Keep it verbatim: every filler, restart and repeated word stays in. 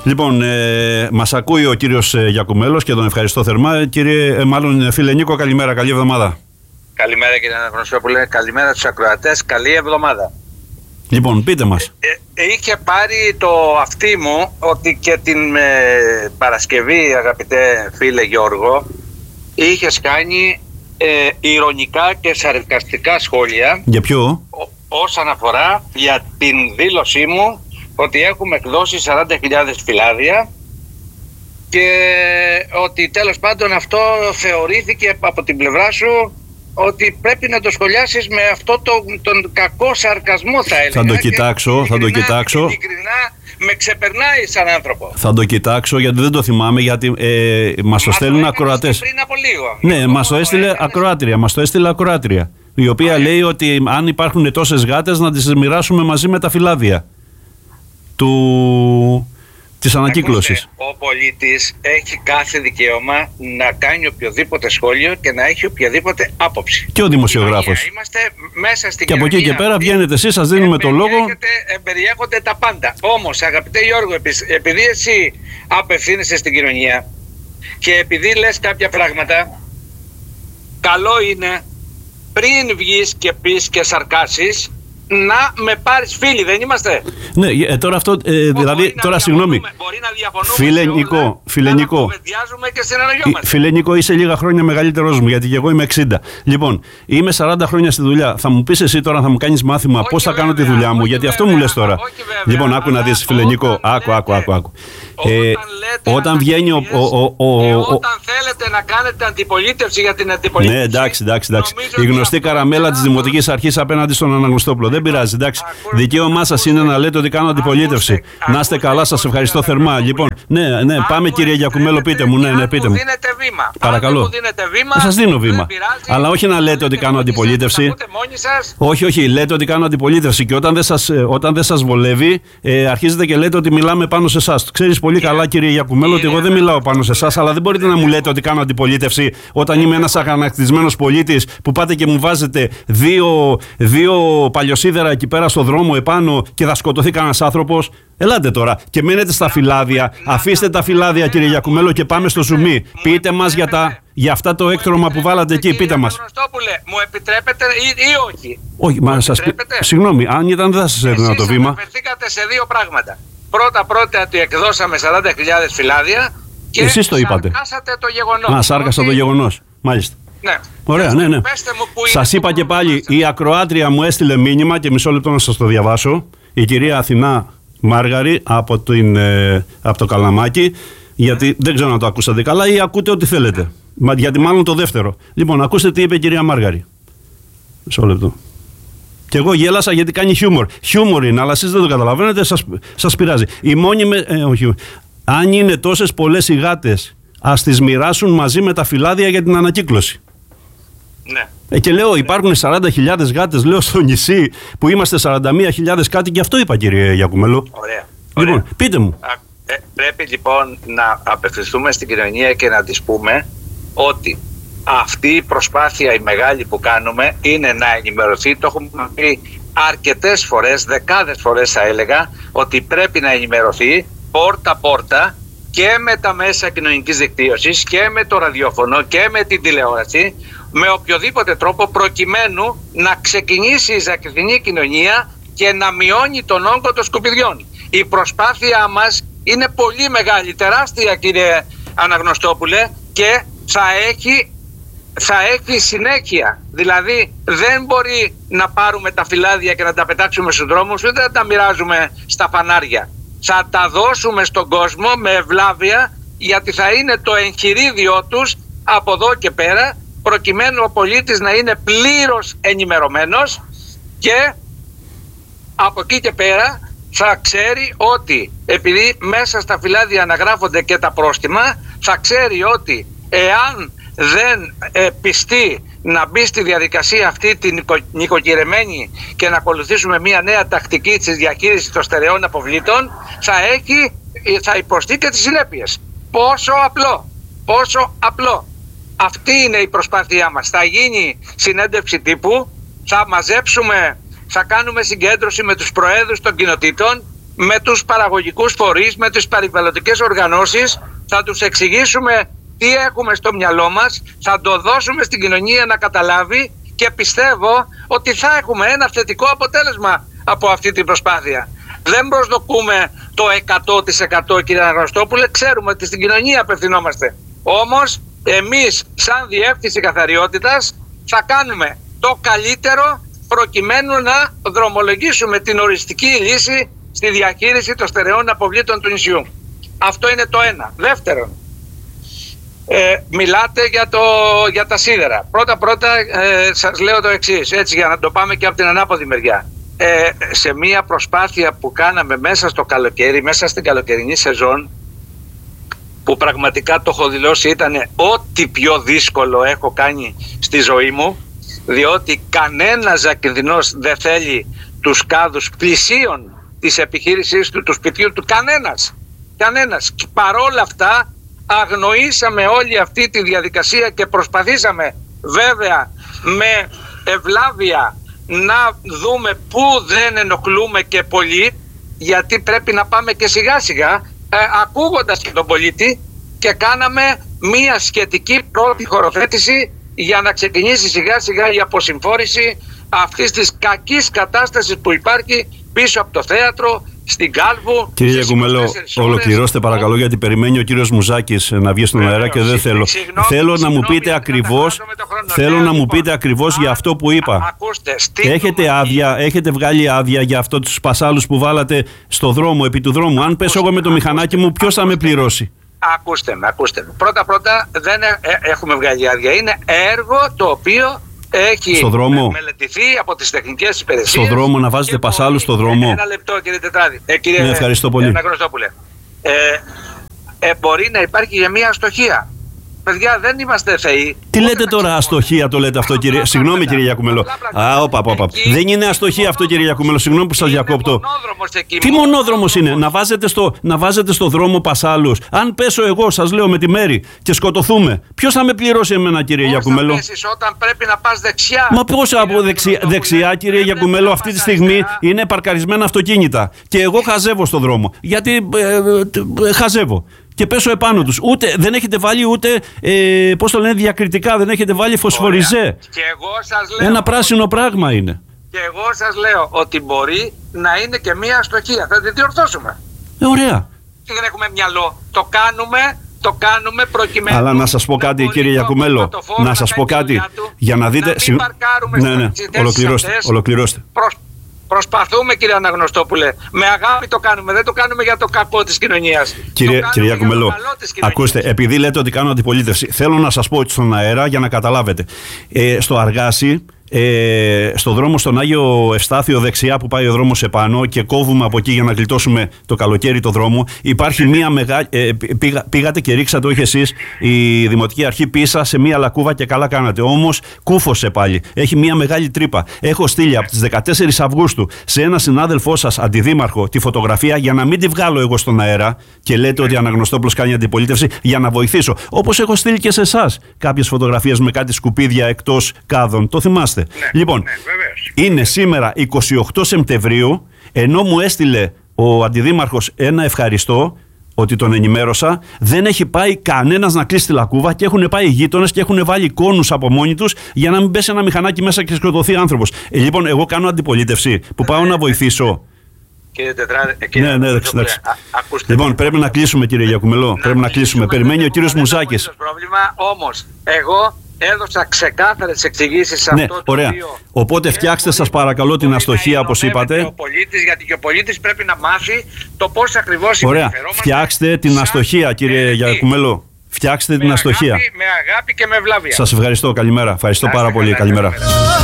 Λοιπόν, ε, μας ακούει ο κύριος Γιακουμέλος και τον ευχαριστώ θερμά. Κύριε, ε, μάλλον φίλε Νίκο, καλημέρα, καλή εβδομάδα. Καλημέρα κύριε Αναγνωστόπουλε, καλημέρα στους ακροατές, καλή εβδομάδα. Λοιπόν, πείτε μας. Ε, ε, είχε πάρει το αυτί μου ότι και την ε, Παρασκευή, αγαπητέ φίλε Γιώργο, είχες κάνει ε, ηρωνικά και σαρκαστικά σχόλια. Για ποιο? Ό, όσον αφορά για την δήλωσή μου ότι έχουμε εκδώσει σαράντα χιλιάδες φυλάδια και ότι τέλος πάντων αυτό θεωρήθηκε από την πλευρά σου ότι πρέπει να το σχολιάσεις με αυτό το, τον κακό σαρκασμό, θα έλεγα. Θα το κοιτάξω, θα το κοιτάξω. Ειλικρινά με ξεπερνάει σαν άνθρωπο. Θα το κοιτάξω γιατί δεν το θυμάμαι, γιατί ε, μας το στέλνουν ακροατές. Πριν από λίγο. Ναι, μας το έστειλε ακροάτρια, μας το έστειλε ακροάτρια, η οποία Ωραία. λέει ότι αν υπάρχουν τόσες γάτες να τις μοιράσουμε μαζί με τα φυλάδια του... της ανακύκλωσης. Ο πολίτης έχει κάθε δικαίωμα να κάνει οποιοδήποτε σχόλιο και να έχει οποιαδήποτε άποψη. Και ο δημοσιογράφος. Είμαστε μέσα στην και από εκεί και πέρα βγαίνετε εσείς, σας δίνουμε το λόγο. Περιέχονται τα πάντα. Όμως, αγαπητέ Γιώργο, επειδή εσύ απευθύνεσαι στην κοινωνία και επειδή λες κάποια πράγματα, καλό είναι πριν βγεις και πεις και σαρκάσεις να με πάρεις φίλοι, δεν είμαστε? Ναι, ε, τώρα αυτό, ε, δηλαδή, τώρα συγγνώμη. Μπορεί να διαφωνούμε. Φίλε Νικό, φίλε Νικό. Φίλε Νικό, είσαι λίγα χρόνια μεγαλύτερος μου, γιατί και εγώ είμαι εξήντα. Λοιπόν, είμαι σαράντα χρόνια στη δουλειά. Θα μου πεις εσύ τώρα, θα μου κάνεις μάθημα πώς θα κάνω τη δουλειά μου, γιατί αυτό μου λες τώρα. Λοιπόν, άκου να δεις, φίλε Νικό, άκου, άκου, άκου, άκου. Ε, όταν βγαίνει ο, ο, ο, ο, ο, όταν θέλετε να κάνετε αντιπολίτευση για την αντιπολίτευση. Ναι, εντάξει, εντάξει, εντάξει. Η γνωστή καραμέλα της Δημοτικής Αρχής απέναντι στον Αναγνωστόπουλο. Δεν πειράζει, εντάξει. Δικαίωμά σας είναι να λέτε ότι κάνω αντιπολίτευση. Να είστε καλά, σας ευχαριστώ θερμά. Λοιπόν, ναι, ναι, πάμε κύριε Γιακουμέλο, πείτε μου, ναι, ναι, πείτε μου. Παρακαλώ. Θα σας δίνω βήμα. Αλλά όχι να λέτε ότι κάνω αντιπολίτευση. Όχι, όχι, λέτε ότι κάνω αντιπολίτευση και όταν δεν σας, όταν δεν σας βολεύει, ε, αρχίζετε και λέτε ότι μιλάμε πάνω σε εσάς. Ξέρεις πολύ καλά, κύριε Γιακουμέλο, ότι εγώ δεν μιλάω πάνω σε εσάς, αλλά δεν μπορείτε να μου λέτε ότι κάνω αντιπολίτευση όταν είμαι ένας αγανακτισμένος πολίτης που πάτε και μου βάζετε δύο, δύο παλιοσίδερα εκεί πέρα στο δρόμο επάνω και θα σκοτωθεί κανένας άνθρωπος. Ελάτε τώρα και μένετε στα φυλάδια. Αφήστε τα φυλάδια, κύριε Γιακουμέλο, και πάμε στο ζουμί. Πείτε μας για, τα, για αυτά το έκτρωμα που βάλατε εκεί. Πείτε μας. Μου επιτρέπετε ή, ή όχι? Όχι, μα σας πει. Συγγνώμη, αν ήταν δεν θα σας έδινα το βήμα. Εσείς αναφερθήκατε σε δύο πράγματα. Πρώτα πρώτα ότι εκδώσαμε σαράντα χιλιάδες φυλάδια και εσείς το είπατε. Σαρκάσατε το γεγονός. Να, σάρκασα ότι... το γεγονός. Μάλιστα. Ναι. Ωραία, ναι, ναι. Σας είπα και πάλι, η ακροάτρια μου έστειλε μήνυμα και μισό λεπτό να σας το διαβάσω. Η κυρία Αθηνά Μάργαρη από, την, ε, από το Καλαμάκι, γιατί δεν ξέρω αν το ακούσατε καλά ή ακούτε ό,τι θέλετε. Μα, γιατί μάλλον το δεύτερο. Λοιπόν, ακούστε τι είπε η κυρία Μάργαρη. Μισό λεπτό. Και εγώ γέλασα γιατί κάνει χιούμορ. Χιούμορ είναι, αλλά εσείς δεν το καταλαβαίνετε, σας, σας πειράζει. Η μόνιμη, ε, όχι, αν είναι τόσες πολλές οι γάτες, ας τις μοιράσουν μαζί με τα φυλάδια για την ανακύκλωση. Ναι. Ε, και λέω, υπάρχουν σαράντα χιλιάδες γάτες, λέω, στο νησί που είμαστε σαράντα μία χιλιάδες κάτι, και αυτό είπα, κύριε Γιακουμέλο. Ωραία. Λοιπόν, Ωραία. πείτε μου. Α, ε, πρέπει λοιπόν να απευθυνθούμε στην κοινωνία και να της πούμε ότι αυτή η προσπάθεια η μεγάλη που κάνουμε είναι να ενημερωθεί. Το έχουμε πει αρκετές φορές, δεκάδες φορές θα έλεγα, ότι πρέπει να ενημερωθεί πόρτα-πόρτα και με τα μέσα κοινωνικής δικτύωσης και με το ραδιόφωνο και με την τηλεόραση, με οποιοδήποτε τρόπο, προκειμένου να ξεκινήσει η ζακρινή κοινωνία και να μειώνει τον όγκο των σκουπιδιών. Η προσπάθειά μας είναι πολύ μεγάλη, τεράστια, κύριε Αναγνωστόπουλε, και θα έχει, θα έχει συνέχεια. Δηλαδή δεν μπορεί να πάρουμε τα φυλάδια και να τα πετάξουμε στους δρόμους, ούτε να τα μοιράζουμε στα φανάρια. Θα τα δώσουμε στον κόσμο με ευλάβεια, γιατί θα είναι το εγχειρίδιό τους από εδώ και πέρα, προκειμένου ο πολίτης να είναι πλήρως ενημερωμένος και από εκεί και πέρα θα ξέρει ότι, επειδή μέσα στα φυλάδια αναγράφονται και τα πρόστιμα, θα ξέρει ότι εάν δεν ε, πιστεί να μπει στη διαδικασία αυτή την νοικοκυρεμένη και να ακολουθήσουμε μια νέα τακτική της διαχείρισης των στερεών αποβλήτων, θα, έχει, θα υποστεί και τις συνέπειες. Πόσο απλό, πόσο απλό. Αυτή είναι η προσπάθειά μας. Θα γίνει συνέντευξη τύπου, θα μαζέψουμε, θα κάνουμε συγκέντρωση με τους προέδρους των κοινοτήτων με τους παραγωγικούς φορείς, με τις περιβαλλοντικές οργανώσεις, θα τους εξηγήσουμε τι έχουμε στο μυαλό μας, θα το δώσουμε στην κοινωνία να καταλάβει και πιστεύω ότι θα έχουμε ένα θετικό αποτέλεσμα από αυτή την προσπάθεια. Δεν προσδοκούμε το εκατό τοις εκατό, κύριε Αναγνωστόπουλε, ξέρουμε ότι στην κοινωνία απευθυνόμαστε. Όμως εμείς σαν Διεύθυνση Καθαριότητας θα κάνουμε το καλύτερο προκειμένου να δρομολογήσουμε την οριστική λύση στη διαχείριση των στερεών αποβλήτων του νησιού. Αυτό είναι το ένα. Δεύτερον, ε, μιλάτε για, το, για τα σίδερα. Πρώτα πρώτα ε, σας λέω το εξής, έτσι για να το πάμε και από την ανάποδη μεριά. Ε, σε μια προσπάθεια που κάναμε μέσα στο καλοκαίρι, μέσα στην καλοκαιρινή σεζόν, που πραγματικά το έχω δηλώσει ήταν ό,τι πιο δύσκολο έχω κάνει στη ζωή μου, διότι κανένας ζακινδινός δεν θέλει τους κάδους πλησίων της επιχείρησης του, του σπιτιού του, κανένας, κανένας. Και παρόλα αυτά αγνοήσαμε όλη αυτή τη διαδικασία και προσπαθήσαμε βέβαια με ευλάβεια να δούμε πού δεν ενοχλούμε και πολύ, γιατί πρέπει να πάμε και σιγά σιγά ε, ακούγοντας και τον πολίτη, και κάναμε μία σχετική πρώτη χωροθέτηση για να ξεκινήσει σιγά σιγά η αποσυμφόρηση αυτής της κακής κατάστασης που υπάρχει πίσω από το θέατρο, στην Κάλβου. Κύριε Γιακουμέλο, ολοκληρώστε παρακαλώ, γιατί περιμένει ο κύριος Μουζάκης να βγει στον αέρα και δεν θέλω. Συγγνώμη, θέλω να μου πείτε ακριβώς, θέλω να μου πείτε ακριβώς για αυτό που είπα. Ακούστε, έχετε άδεια, έχετε βγάλει άδεια για αυτό τους πασάλους που βάλατε στο δρόμο, επί του δρόμου. Αν πέσω εγώ με το μηχανάκι μου, ποιος θα με πληρώσει? Ακούστε με, ακούστε με. Πρώτα πρώτα δεν ε, ε, έχουμε βγάλει άδεια. Είναι έργο το οποίο έχει στο δρόμο μελετηθεί από τις τεχνικές υπηρεσίες. Στο δρόμο να βάζετε πασάλους στο δρόμο. Ένα λεπτό κύριε Τετράδη. Ε, κύριε, ναι, ευχαριστώ πολύ. Ε, ε, μπορεί να υπάρχει για μια αστοχία. Παιδιά, δεν είμαστε θεοί. Τι λέτε τώρα, αστοχία το λέτε αυτό, κύριε? Συγγνώμη, κύριε Γιακουμέλο. Α, όπα, όπα. Δεν είναι αστοχία αυτό, κύριε Γιακουμέλο. Συγγνώμη που σας διακόπτω. Τι μονόδρομος είναι? Να βάζετε, στο, να βάζετε στο δρόμο πασάλους. Αν πέσω εγώ, σας λέω, με τη μέρη και σκοτωθούμε, ποιος θα με πληρώσει εμένα, κύριε Γιακουμέλο? Πώς θα πέσεις όταν πρέπει να πας δεξιά? Μα πώς από δεξιά, δεξιά, κύριε Γιακουμέλο? Αυτή τη στιγμή είναι παρκαρισμένα αυτοκίνητα και εγώ χαζεύω στο δρόμο. Γιατί ε, ε, ε, χαζεύω. Και πέσω επάνω τους. Ούτε, δεν έχετε βάλει ούτε, ε, πώς το λένε, διακριτικά, δεν έχετε βάλει φωσφοριζέ. Και εγώ σας λέω, ένα πράσινο πράγμα είναι. Και εγώ σας λέω ότι μπορεί να είναι και μία αστοχία. Θα τη διορθώσουμε. Ε, ωραία. Και δεν έχουμε μυαλό. Το κάνουμε, το κάνουμε προκειμένου. Αλλά να σας πω κάτι, να κύριε Γιακουμέλο. Να σας πω κάτι. Του, για να δείτε. Να μην παρκάρουμε ναι, ναι. Ολοκληρώστε. Ολοκληρώστε. Προς... Προσπαθούμε, κύριε Αναγνωστόπουλε. Με αγάπη το κάνουμε. Δεν το κάνουμε για το κακό της κοινωνίας. Κύριε, κύριε Γιακουμέλο, ακούστε, επειδή λέτε ότι κάνω αντιπολίτευση, θέλω να σας πω στον αέρα για να καταλάβετε. Ε, στο Αργάσι, ε, στο δρόμο στον Άγιο Ευστάθιο δεξιά που πάει ο δρόμος επάνω και κόβουμε από εκεί για να γλιτώσουμε το καλοκαίρι το δρόμο, υπάρχει μία μεγάλη. Ε, πήγα, πήγατε και ρίξατε, όχι εσείς, η Δημοτική Αρχή πίσα σε μία λακκούβα και καλά κάνατε. Όμως κούφωσε πάλι. Έχει μία μεγάλη τρύπα. Έχω στείλει από τις δεκατέσσερις Αυγούστου σε ένα συνάδελφό σας, αντιδήμαρχο, τη φωτογραφία για να μην τη βγάλω εγώ στον αέρα και λέτε ότι Αναγνωστόπουλος κάνει αντιπολίτευση, για να βοηθήσω. Όπως έχω στείλει και σε εσάς κάποιες φωτογραφίες με κάτι σκουπίδια εκτός κάδων. Το θυμάστε? Ναι, λοιπόν, ναι, είναι σήμερα εικοστή ογδόη Σεπτεμβρίου, ενώ μου έστειλε ο αντιδήμαρχος ένα ευχαριστώ ότι τον ενημέρωσα, δεν έχει πάει κανένας να κλείσει τη λακκούβα και έχουν πάει οι γείτονες και έχουν βάλει κόνους από μόνοι τους για να μην πέσει ένα μηχανάκι μέσα και σκοτωθεί άνθρωπος. Ε, λοιπόν, εγώ κάνω αντιπολίτευση που πάω να βοηθήσω. Κύριε Τετράδε, κύριε ναι, ναι, εντάξει, εντάξει. Λοιπόν, πρέπει να κλείσουμε, κύριε Γιακουμέλο. Να πρέπει να κλείσουμε. Περιμένει ο κύριος Μουζάκης. Πρόβλημα, όμως, εγώ έδωσα ξεκάθαρες εξηγήσεις σε ναι, αυτό το ωραία. οποίο... Οπότε φτιάξτε σας παρακαλώ την αστοχία, όπως είπατε. Ο πολίτης, γιατί και ο πολίτης πρέπει να μάθει το πώς ακριβώς ωραία. Φτιάξτε την αστοχία, κύριε Γιακουμέλο. Φτιάξτε την αστοχία. Με αγάπη και με ευλάβεια. Σας ευχαριστώ. Καλημέρα. Ευχαριστώ πάρα πολύ. Καλημέρα.